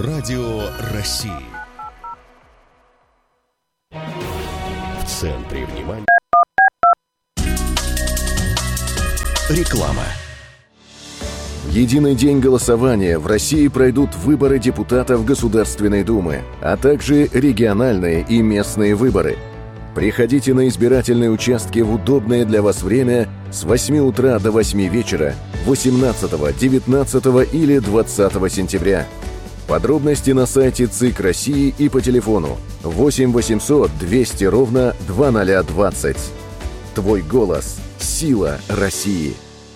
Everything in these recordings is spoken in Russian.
Радио России. В центре внимания. Реклама. В единый день голосования в России пройдут выборы депутатов Государственной Думы, а также региональные и местные выборы. Приходите на избирательные участки в удобное для вас время с 8 утра до 8 вечера 18, 19 или 20 сентября. Подробности на сайте ЦИК России и по телефону 8 800 200 ровно 2020. Твой голос – сила России.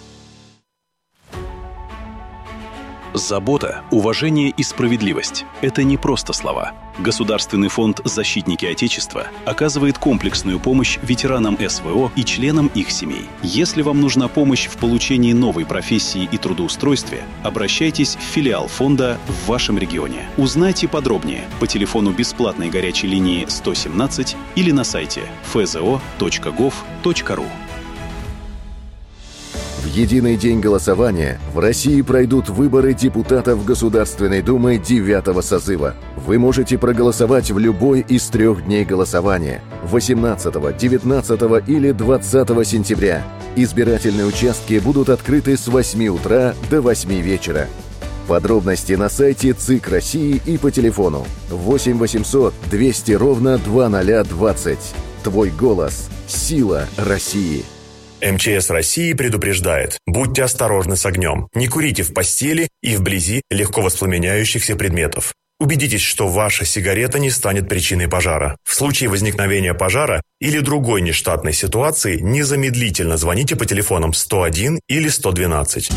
Забота, уважение и справедливость – это не просто слова. Государственный фонд «Защитники Отечества» оказывает комплексную помощь ветеранам СВО и членам их семей. Если вам нужна помощь в получении новой профессии и трудоустройстве, обращайтесь в филиал фонда в вашем регионе. Узнайте подробнее по телефону бесплатной горячей линии 117 или на сайте fzo.gov.ru. В единый день голосования в России пройдут выборы депутатов Государственной Думы 9-го созыва. Вы можете проголосовать в любой из 3 дней голосования – 18, 19 или 20 сентября. Избирательные участки будут открыты с 8 утра до 8 вечера. Подробности на сайте ЦИК России и по телефону 8 800 200 ровно 2020. Твой голос – сила России. МЧС России предупреждает: будьте осторожны с огнем, не курите в постели и вблизи легко воспламеняющихся предметов. Убедитесь, что ваша сигарета не станет причиной пожара. В случае возникновения пожара или другой нештатной ситуации незамедлительно звоните по телефонам 101 или 112.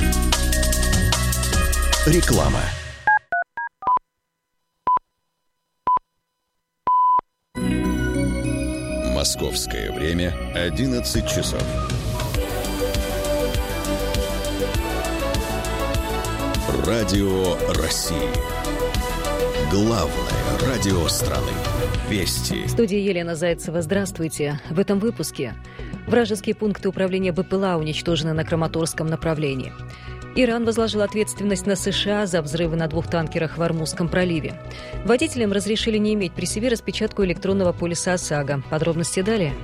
Реклама. Московское время 11 часов. Радио России. Главное радио страны. Вести. В студии Елена Зайцева. Здравствуйте. В этом выпуске. Вражеские пункты управления БПЛА уничтожены на Краматорском направлении. Иран возложил ответственность на США за взрывы на 2 танкерах в Ормузском проливе. Водителям разрешили не иметь при себе распечатку электронного полиса ОСАГО. Подробности далее.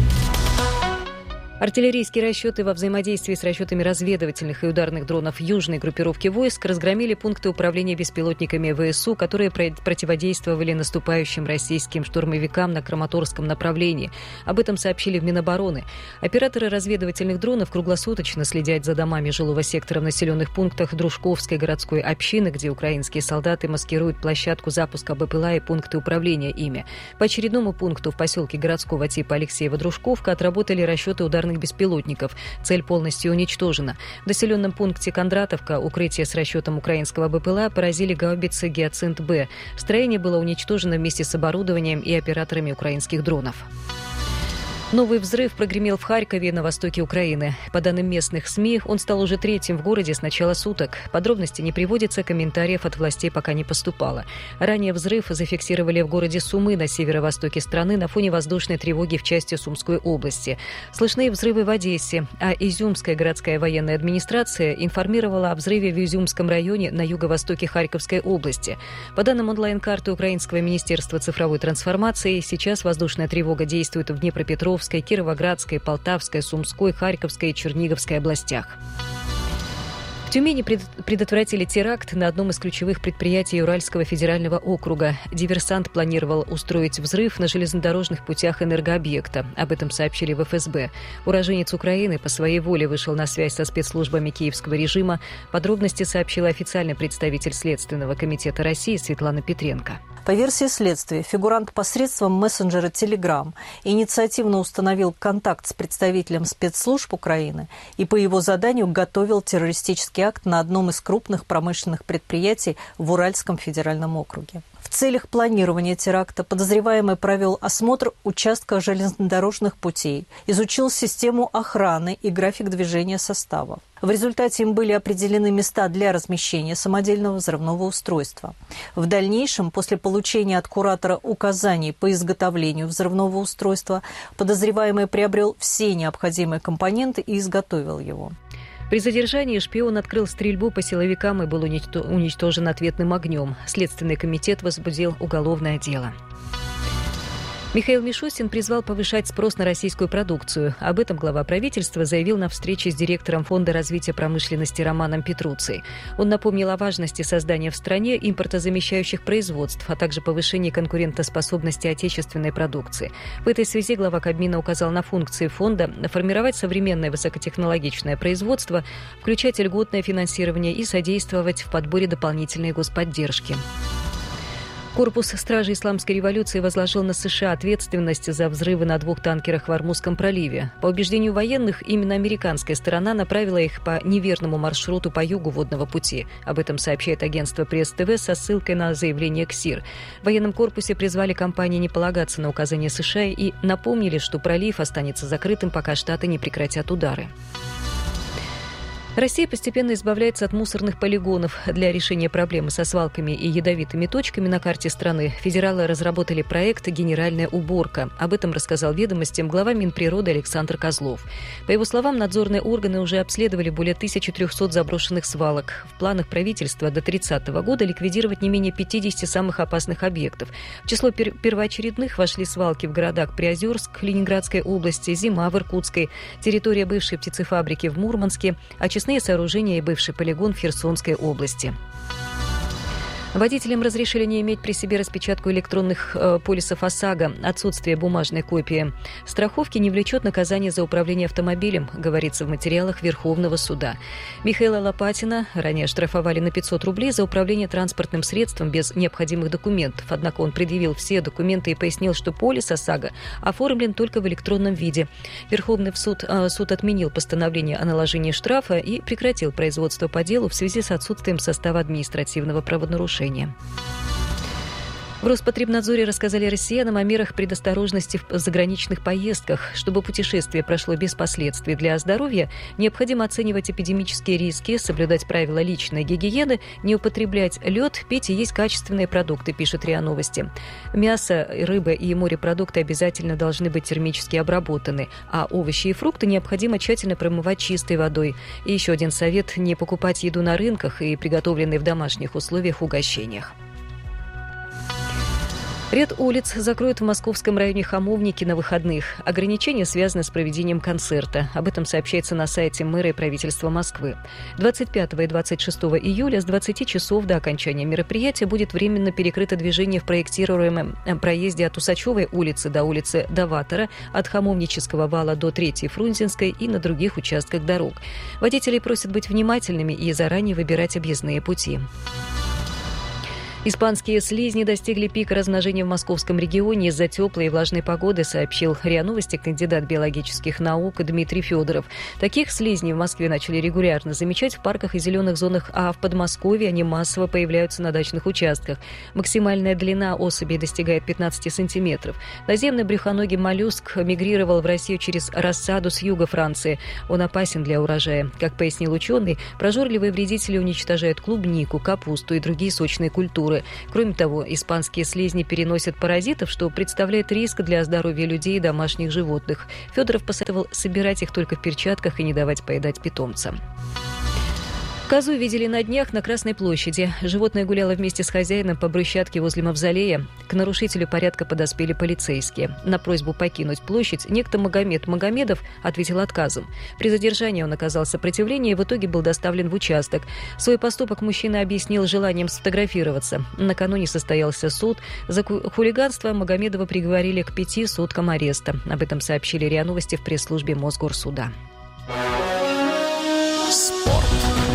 Артиллерийские расчеты во взаимодействии с расчетами разведывательных и ударных дронов южной группировки войск разгромили пункты управления беспилотниками ВСУ, которые противодействовали наступающим российским штурмовикам на Краматорском направлении. Об этом сообщили в Минобороны. Операторы разведывательных дронов круглосуточно следят за домами жилого сектора в населенных пунктах Дружковской городской общины, где украинские солдаты маскируют площадку запуска БПЛА и пункты управления ими. По очередному пункту в поселке городского типа Алексеева-Дружковка отработали расчеты ударных беспилотников. Цель полностью уничтожена. В населенном пункте Кондратовка укрытие с расчетом украинского БПЛА поразили гаубицы «Гиацинт-Б». Строение было уничтожено вместе с оборудованием и операторами украинских дронов. Новый взрыв прогремел в Харькове на востоке Украины. По данным местных СМИ, он стал уже 3-м в городе с начала суток. Подробности не приводятся, комментариев от властей пока не поступало. Ранее взрыв зафиксировали в городе Сумы на северо-востоке страны на фоне воздушной тревоги в части Сумской области. Слышны взрывы в Одессе, а Изюмская городская военная администрация информировала о взрыве в Изюмском районе на юго-востоке Харьковской области. По данным онлайн-карты Украинского министерства цифровой трансформации, сейчас воздушная тревога действует в Днепропетровской, Кировоградской, Полтавской, Сумской, Харьковской и Черниговской областях. В Тюмени предотвратили теракт на одном из ключевых предприятий Уральского федерального округа. Диверсант планировал устроить взрыв на железнодорожных путях энергообъекта. Об этом сообщили в ФСБ. Уроженец Украины по своей воле вышел на связь со спецслужбами киевского режима. Подробности сообщила официальный представитель Следственного комитета России Светлана Петренко. По версии следствия, фигурант посредством мессенджера Telegram инициативно установил контакт с представителем спецслужб Украины и по его заданию готовил террористический акт на одном из крупных промышленных предприятий в Уральском федеральном округе. В целях планирования теракта подозреваемый провел осмотр участка железнодорожных путей, изучил систему охраны и график движения составов. В результате им были определены места для размещения самодельного взрывного устройства. В дальнейшем, после получения от куратора указаний по изготовлению взрывного устройства, подозреваемый приобрел все необходимые компоненты и изготовил его. При задержании шпион открыл стрельбу по силовикам и был уничтожен ответным огнем. Следственный комитет возбудил уголовное дело. Михаил Мишустин призвал повышать спрос на российскую продукцию. Об этом глава правительства заявил на встрече с директором Фонда развития промышленности Романом Петруцией. Он напомнил о важности создания в стране импортозамещающих производств, а также повышения конкурентоспособности отечественной продукции. В этой связи глава Кабмина указал на функции фонда формировать современное высокотехнологичное производство, включать льготное финансирование и содействовать в подборе дополнительной господдержки. Корпус стражей Исламской революции возложил на США ответственность за взрывы на 2 танкерах в Ормузском проливе. По убеждению военных, именно американская сторона направила их по неверному маршруту по югу водного пути. Об этом сообщает агентство Пресс-ТВ со ссылкой на заявление КСИР. В военном корпусе призвали компании не полагаться на указания США и напомнили, что пролив останется закрытым, пока Штаты не прекратят удары. Россия постепенно избавляется от мусорных полигонов. Для решения проблемы со свалками и ядовитыми точками на карте страны федералы разработали проект «Генеральная уборка». Об этом рассказал «Ведомостям» глава Минприроды Александр Козлов. По его словам, надзорные органы уже обследовали более 1300 заброшенных свалок. В планах правительства до 30 года ликвидировать не менее 50 самых опасных объектов. В число первоочередных вошли свалки в городах Приозерск, Ленинградской области, Зима в Иркутской, территория бывшей птицефабрики в Мурманске, очистные сооружения и бывший полигон в Херсонской области. Водителям разрешили не иметь при себе распечатку электронных полисов ОСАГО. Отсутствие бумажной копии страховки не влечет наказание за управление автомобилем, говорится в материалах Верховного суда. Михаила Лопатина ранее штрафовали на 500 рублей за управление транспортным средством без необходимых документов. Однако он предъявил все документы и пояснил, что полис ОСАГО оформлен только в электронном виде. Верховный суд отменил постановление о наложении штрафа и прекратил производство по делу в связи с отсутствием состава административного правонарушения. В Роспотребнадзоре рассказали россиянам о мерах предосторожности в заграничных поездках. Чтобы путешествие прошло без последствий для здоровья, необходимо оценивать эпидемические риски, соблюдать правила личной гигиены, не употреблять лед, пить и есть качественные продукты, пишет РИА Новости. Мясо, рыба и морепродукты обязательно должны быть термически обработаны, а овощи и фрукты необходимо тщательно промывать чистой водой. И еще один совет – не покупать еду на рынках и приготовленные в домашних условиях угощениях. Ряд улиц закроют в московском районе Хамовники на выходных. Ограничения связаны с проведением концерта. Об этом сообщается на сайте мэра и правительства Москвы. 25 и 26 июля с 20 часов до окончания мероприятия будет временно перекрыто движение в проектируемом проезде от Усачевой улицы до улицы Даватора, от Хамовнического вала до 3-й Фрунзенской и на других участках дорог. Водителей просят быть внимательными и заранее выбирать объездные пути. Испанские слизни достигли пика размножения в московском регионе из-за теплой и влажной погоды, сообщил РИА Новости кандидат биологических наук Дмитрий Федоров. Таких слизней в Москве начали регулярно замечать в парках и зеленых зонах, а в Подмосковье они массово появляются на дачных участках. Максимальная длина особей достигает 15 сантиметров. Наземный брюхоногий моллюск мигрировал в Россию через рассаду с юга Франции. Он опасен для урожая. Как пояснил ученый, прожорливые вредители уничтожают клубнику, капусту и другие сочные культуры. Кроме того, испанские слизни переносят паразитов, что представляет риск для здоровья людей и домашних животных. Федоров посоветовал собирать их только в перчатках и не давать поедать питомцам. Козу видели на днях на Красной площади. Животное гуляло вместе с хозяином по брусчатке возле мавзолея. К нарушителю порядка подоспели полицейские. На просьбу покинуть площадь некто Магомед Магомедов ответил отказом. При задержании он оказал сопротивление и в итоге был доставлен в участок. Свой поступок мужчина объяснил желанием сфотографироваться. Накануне состоялся суд. За хулиганство Магомедова приговорили к 5 суткам ареста. Об этом сообщили РИА Новости в пресс-службе Мосгорсуда. Спорт.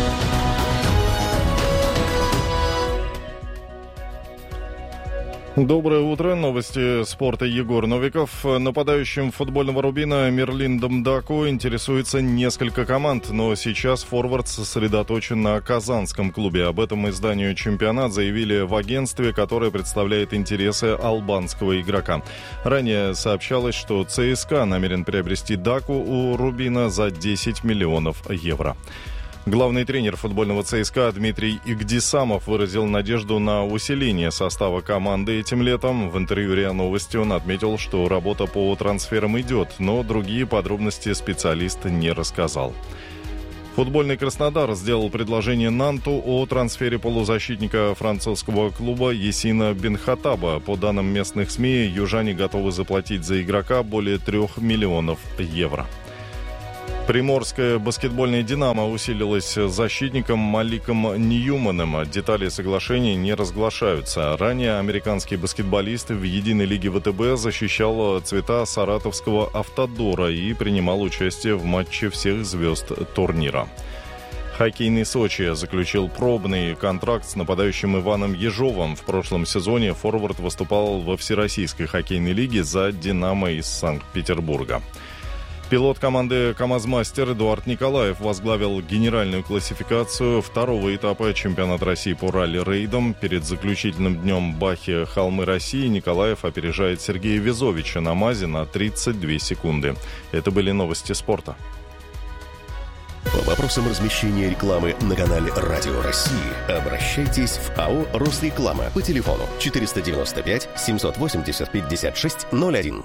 Доброе утро. Новости спорта. Егор Новиков. Нападающим футбольного Рубина Мирлиндом Даку интересуется несколько команд, но сейчас форвард сосредоточен на казанском клубе. Об этом изданию «Чемпионат» заявили в агентстве, которое представляет интересы албанского игрока. Ранее сообщалось, что ЦСКА намерен приобрести Даку у Рубина за 10 миллионов евро. Главный тренер футбольного ЦСКА Дмитрий Игдисамов выразил надежду на усиление состава команды этим летом. В интервью РИА Новости он отметил, что работа по трансферам идет, но другие подробности специалист не рассказал. Футбольный Краснодар сделал предложение Нанту о трансфере полузащитника французского клуба Ясина Бенхатаба. По данным местных СМИ, южане готовы заплатить за игрока более 3 миллионов евро. Приморская баскетбольная «Динамо» усилилась защитником Маликом Ньюманом. Детали соглашения не разглашаются. Ранее американский баскетболист в единой лиге ВТБ защищал цвета саратовского «Автодора» и принимал участие в матче всех звезд турнира. Хоккейный Сочи заключил пробный контракт с нападающим Иваном Ежовым. В прошлом сезоне форвард выступал во Всероссийской хоккейной лиге за «Динамо» из Санкт-Петербурга. Пилот команды «КамАЗ-Мастер» Эдуард Николаев возглавил генеральную классификацию второго этапа чемпионата России по ралли-рейдам. Перед заключительным днем Бахи «Холмы России» Николаев опережает Сергея Везовича на МАЗе на 32 секунды. Это были новости спорта. По вопросам размещения рекламы на канале «Радио России» обращайтесь в АО «Росреклама» по телефону 495 780 56 01.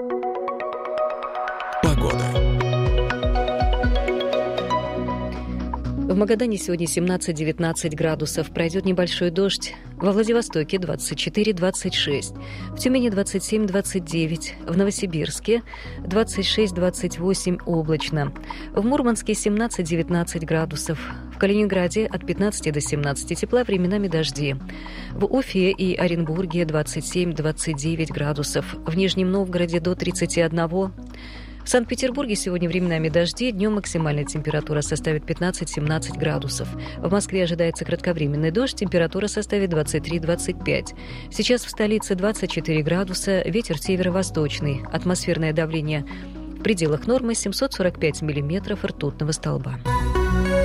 Погода. В Магадане сегодня 17-19 градусов. Пройдет небольшой дождь. Во Владивостоке 24-26. В Тюмени 27-29. В Новосибирске 26-28 облачно. В Мурманске 17-19 градусов. В Калининграде от 15 до 17 тепла, временами дожди. В Уфе и Оренбурге 27-29 градусов. В Нижнем Новгороде до 31. В Санкт-Петербурге сегодня временами дожди, днем максимальная температура составит 15-17 градусов. В Москве ожидается кратковременный дождь, температура составит 23-25. Сейчас в столице 24 градуса, ветер северо-восточный, атмосферное давление в пределах нормы 745 миллиметров ртутного столба.